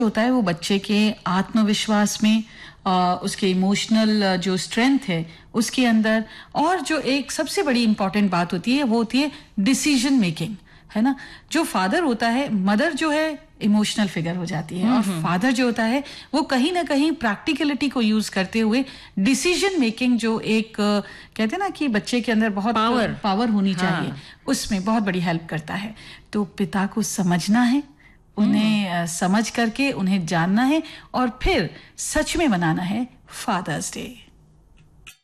होता है वो बच्चे के आत्मविश्वास में, उसके इमोशनल जो स्ट्रेंथ है उसके अंदर, और जो एक सबसे बड़ी इंपॉर्टेंट बात होती है वो होती है डिसीजन मेकिंग, है ना। जो फादर होता है, मदर जो है इमोशनल फिगर हो जाती है, और फादर जो होता है वो कहीं ना कहीं प्रैक्टिकलिटी को यूज करते हुए डिसीजन मेकिंग, जो एक कहते हैं ना कि बच्चे के अंदर बहुत पावर होनी चाहिए, उसमें बहुत बड़ी हेल्प करता है। तो पिता को समझना है, उन्हें समझ करके उन्हें जानना है, और फिर सच में मनाना है फादर्स डे।